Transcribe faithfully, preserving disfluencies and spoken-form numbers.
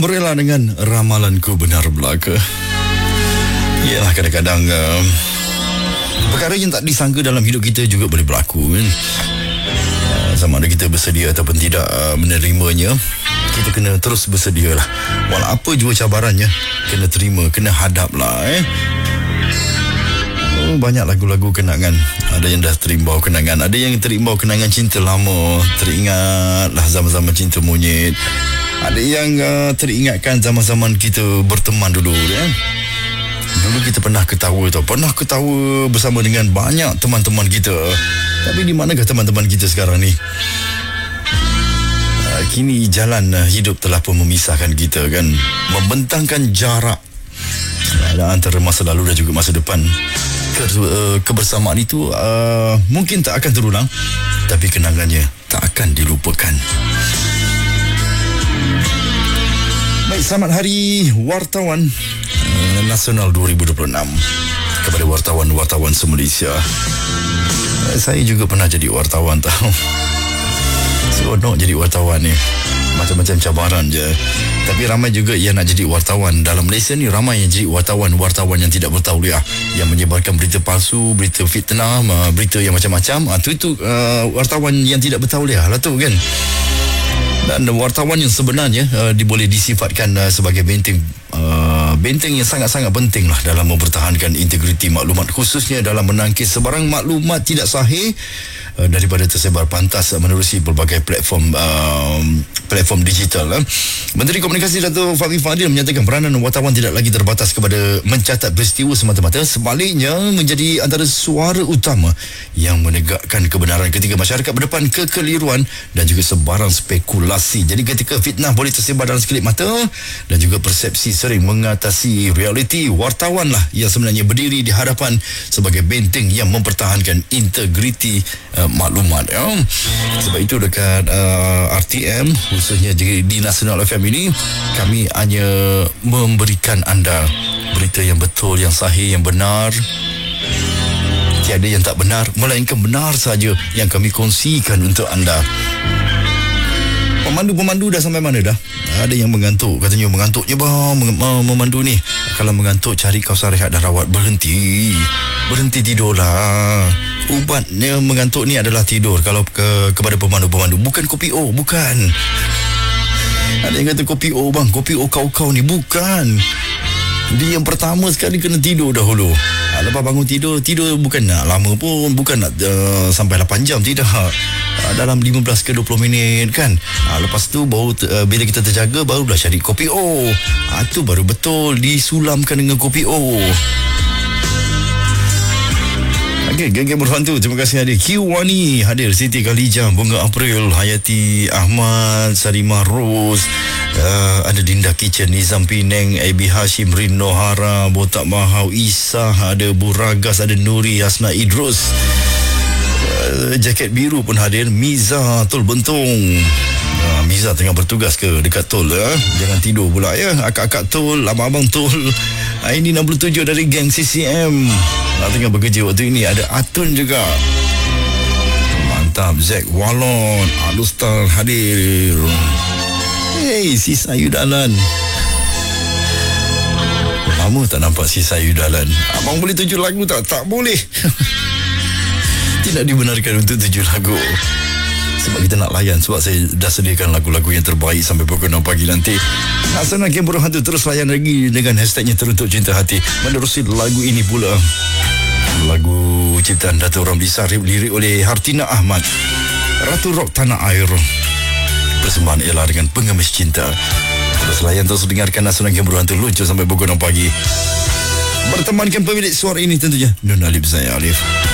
Berela dengan ramalanku benar belaka. Yalah, kadang-kadang uh, perkara yang tak disangka dalam hidup kita juga boleh berlaku, kan? Uh, sama ada kita bersedia ataupun tidak uh, menerimanya, kita kena terus bersedia lah. Walau apa jua cabarannya, kena terima, kena hadap lah, eh. Oh, banyak lagu-lagu kenangan. Ada yang dah terimbau kenangan, ada yang terimbau kenangan cinta lama, teringatlah zaman-zaman cinta monyet. Ada yang uh, teringatkan zaman-zaman kita berteman dulu, ya. Dulu kita pernah ketawa tau, pernah ketawa bersama dengan banyak teman-teman kita. Tapi di manakah teman-teman kita sekarang ni? Uh, kini jalan uh, hidup telah pun memisahkan kita, kan, membentangkan jarak uh, antara masa lalu dan juga masa depan. Ke, uh, kebersamaan itu uh, mungkin tak akan terulang, tapi kenangannya tak akan dilupakan. Baik, selamat hari wartawan uh, Nasional dua ribu dua puluh enam kepada wartawan-wartawan se-Malaysia. Uh, saya juga pernah jadi wartawan tahu. Seronok jadi wartawan ni. Macam-macam cabaran je. Tapi ramai juga yang nak jadi wartawan. Dalam Malaysia ni ramai yang jadi wartawan-wartawan yang tidak bertauliah, yang menyebarkan berita palsu, berita fitnah, uh, berita yang macam-macam. uh, Itu itu uh, wartawan yang tidak bertauliah lah tu, kan. Dan wartawan yang sebenarnya uh, boleh disifatkan uh, sebagai benteng uh, benteng yang sangat-sangat penting lah dalam mempertahankan integriti maklumat, khususnya dalam menangkis sebarang maklumat tidak sahih uh, daripada tersebar pantas uh, menerusi pelbagai platform uh, platform digital. uh. Menteri Komunikasi Dato' Fahmi Fadzil menyatakan peranan wartawan tidak lagi terbatas kepada mencatat peristiwa semata-mata, sebaliknya menjadi antara suara utama yang menegakkan kebenaran ketika masyarakat berdepan kekeliruan dan juga sebarang spekulasi. Jadi ketika fitnah boleh tersebar dalam sekelip mata dan juga persepsi sering mengatasi realiti, wartawan lah yang sebenarnya berdiri di hadapan sebagai benteng yang mempertahankan integriti uh, maklumat, ya. Sebab itu dekat uh, R T M, khususnya di Nasional F M ini, kami hanya memberikan anda berita yang betul, yang sahih, yang benar. Tiada yang tak benar, melainkan benar saja yang kami kongsikan untuk anda. Pemandu-pemandu dah sampai mana dah? Ada yang mengantuk, katanya mengantuknya bang, memandu ni. Kalau mengantuk, cari kawasan rehat dan rawat. Berhenti Berhenti tidurlah. Ubatnya mengantuk ni adalah tidur. Kalau ke, kepada pemandu-pemandu, bukan kopi O, bukan. Ada yang kata kopi O bang, kopi O kau-kau ni, bukan. Dia yang pertama sekali kena tidur dahulu. ha, Lepas bangun tidur, tidur bukan nak lama pun, bukan nak uh, sampai lapan jam, tidak. ha, Dalam lima belas ke dua puluh minit, kan. ha, Lepas tu baru uh, bila kita terjaga, barulah cari kopi O. ha, Itu baru betul disulamkan dengan kopi O. Okey, geng-geng berhantu, terima kasih hadir. Q Wani hadir, Siti Khalijah, Bunga April, Hayati Ahmad, Sarimah Rose, uh, ada Dinda Kitchen, Nizam Pineng, A B Hashim, Rin Nohara, Botak Mahau, Isa, ada Buragas, ada Nuri, Hasna Idrus, uh, Jaket Biru pun hadir, Miza Tol Bentong. uh, Miza tengah bertugas ke dekat tol, uh? Jangan tidur pula, ya. Akak-akak tol, abang-abang tol. uh, Ini enam puluh tujuh dari geng C C M uh, tengah bekerja waktu ini. Ada Atun juga, mantap. Zack Wallon, Alustar hadir. Hey, si Sayu Dalan, lama tak nampak si Sayu Dalan. Abang boleh tuju lagu tak? Tak boleh. Tidak dibenarkan untuk tuju lagu, sebab kita nak layan. Sebab saya dah sediakan lagu-lagu yang terbaik sampai pukul enam pagi nanti. Nasional Game Burung Hantu terus layan lagi dengan hashtagnya Teruntuk Cinta Hati. Menerusi lagu ini pula, lagu ciptaan Dato' Ramli Sarip, lirik oleh Hartina Ahmad, Ratu Rock Tanah Air. Persembahan ialah dengan pengemis cinta. Terus layan, terus dengarkan Nasional Game Burung Hantu lucu sampai pukul enam pagi. Bertemankan pemilik suara ini tentunya Nun Alif, saya Alif.